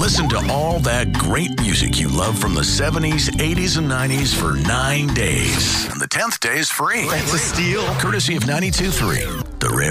Listen to all that great music you love from the 70s, 80s, and 90s for 9 days. And the 10th day is free. That's a steal. Courtesy of 92.3 The Rib.